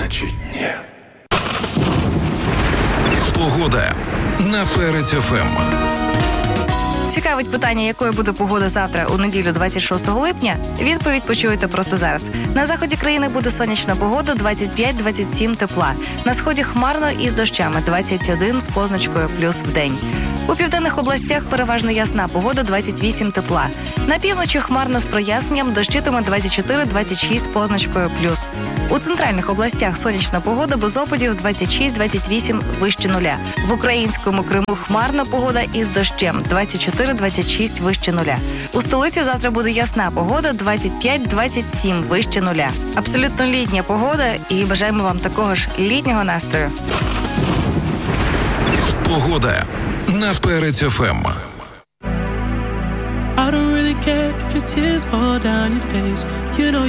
значит нет. Погода на Перець ФМ. Цікавить питання, якою буде погода завтра у неділю 26 липня? Відповідь почуєте просто зараз. На заході країни буде сонячна погода, 25-27 тепла. На сході хмарно і з дощами, 21 з позначкою плюс в день. У південних областях переважно ясна погода, 28 тепла. На півночі хмарно з проясненням, дощитиме 24-26 з позначкою плюс. У центральних областях сонячна погода без опадів, 26-28 вище нуля. В українському Криму хмарна погода із дощем, 24-26 вище нуля. У столиці завтра буде ясна погода, 25-27 вище нуля. Абсолютно літня погода і бажаємо вам такого ж літнього настрою. Погода на Перець ФМ. I don't really care if your tears fall down your face. You know